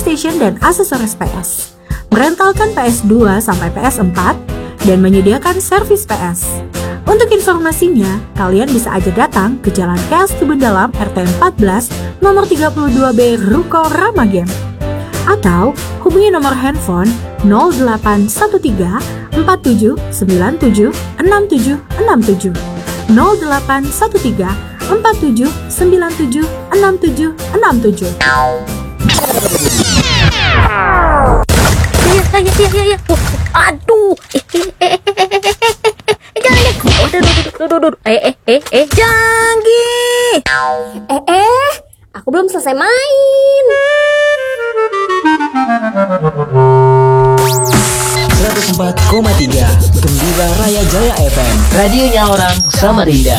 PlayStation dan aksesoris PS, merentalkan PS2 sampai PS4, dan menyediakan servis PS. Untuk informasinya, kalian bisa aja datang ke Jalan KS Tubun Dalam RT 14 nomor 32B Ruko Rama Game. Atau hubungi nomor handphone 0813 4797 6767 0813 4797 6767. Ya. Aduh. Jangan. Janggi. Aku belum selesai main. 104,3 Gembira Raya Jaya FM, radionya orang Samarinda.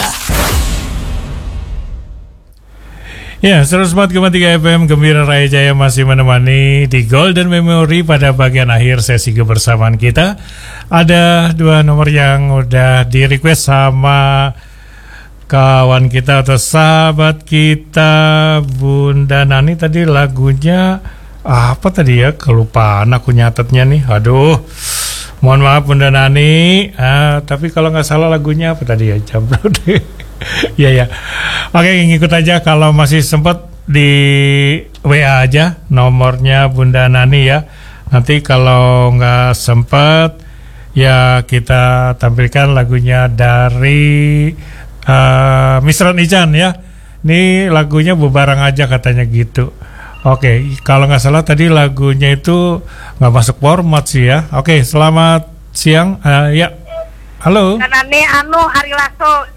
Ya, 104,3 FM Gembira Raya Jaya masih menemani di Golden Memory pada bagian akhir sesi kebersamaan kita. Ada dua nomor yang udah di request sama kawan kita atau sahabat kita, Bunda Nani. Tadi lagunya apa tadi ya? Kelupaan aku nyatetnya nih. Aduh, mohon maaf Bunda Nani. Tapi kalau nggak salah lagunya apa tadi ya? Jamrut. Ya. Oke, ngikut aja kalau masih sempat di WA aja nomornya Bunda Nani ya. Nanti kalau nggak sempat ya kita tampilkan lagunya dari Misran Ican ya. Ini lagunya Bubarang aja katanya gitu. Oke, kalau nggak salah tadi lagunya itu nggak masuk format sih ya. Oke, selamat siang. Ya, halo. Nani Ari Lasso.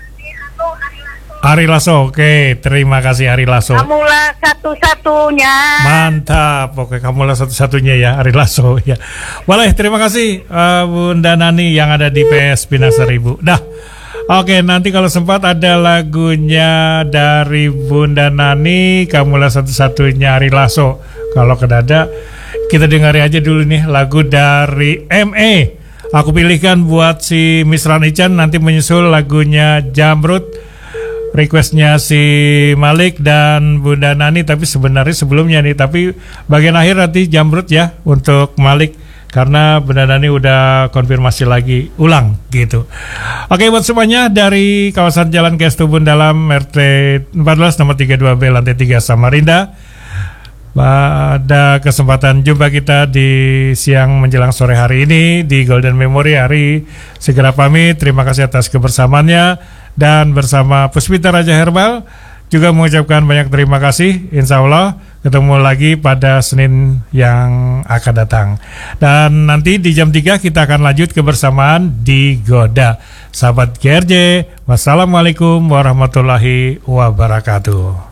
Ari Lasso, oke, terima kasih Ari Lasso. Kamulah satu-satunya. Mantap, oke, kamulah satu-satunya ya Ari Lasso ya. Boleh, terima kasih Bunda Nani yang ada di PS Pinang Seribu. Dah, oke, nanti kalau sempat ada lagunya dari Bunda Nani, kamulah satu-satunya Ari Lasso. Kalau kedada, kita dengar aja dulu nih lagu dari ME. Aku pilihkan buat si Misran Ican, nanti menyusul lagunya Jamrut. Requestnya si Malik dan Bunda Nani, tapi sebenarnya sebelumnya nih, tapi bagian akhir nanti Jamrut ya untuk Malik karena Bunda Nani udah konfirmasi lagi ulang gitu. Oke, buat semuanya dari kawasan Jalan KS Tubun Dalam RT 14 nomor 32B lantai 3 Samarinda. Pada kesempatan jumpa kita di siang menjelang sore hari ini di Golden Memory. Hari segera pamit, terima kasih atas kebersamaannya. Dan bersama Puspita Raja Herbal juga mengucapkan banyak terima kasih. Insya Allah ketemu lagi pada Senin yang akan datang. Dan nanti di jam 3 kita akan lanjut kebersamaan di Goda. Sahabat GRJ, wassalamualaikum warahmatullahi wabarakatuh.